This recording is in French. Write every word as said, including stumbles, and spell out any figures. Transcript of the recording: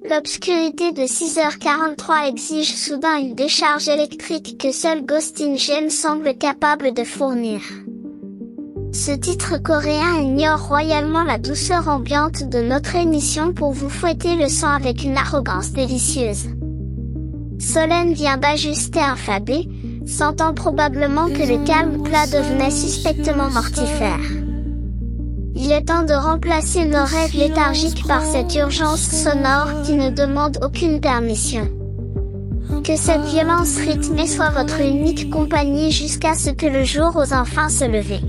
L'obscurité de six heures quarante-trois exige soudain une décharge électrique que seul Ghost in Shell semble capable de fournir. Ce titre coréen ignore royalement la douceur ambiante de notre émission pour vous fouetter le son avec une arrogance délicieuse. Solène vient d'ajuster un Fabé, sentant probablement que le calme plat devenait suspectement mortifère. Il est temps de remplacer nos rêves léthargiques par cette urgence sonore qui ne demande aucune permission. Que cette violence rythmée soit votre unique compagnie jusqu'à ce que le jour ose enfin se lever.